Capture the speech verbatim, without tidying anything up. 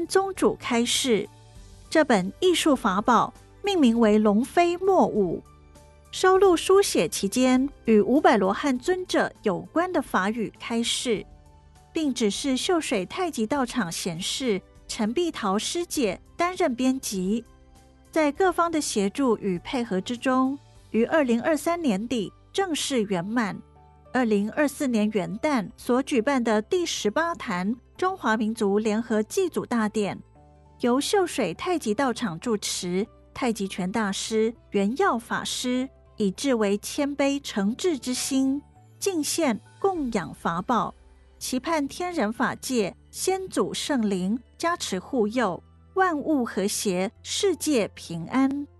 宗主开示。这本艺术法宝命名为龙飞墨舞，收录书写期间与五百罗汉尊者有关的法语开示，并指示秀水太极道场贤士陈碧桃师姐担任编辑。在各方的协助与配合之中，于二零二三年底正式圆满。二零二四年元旦所举办的第十八坛中华民族联合祭祖大典，由秀水太极道场住持太极拳大师圆耀法师以至为谦卑诚挚之心，敬献供养法宝，期盼天人法界先祖圣灵加持护佑，万物和谐，世界平安。